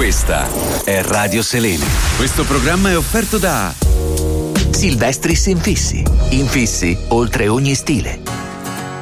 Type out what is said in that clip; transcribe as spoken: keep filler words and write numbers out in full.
Questa è Radio Selene. Questo programma è offerto da Silvestris Infissi. Infissi oltre ogni stile.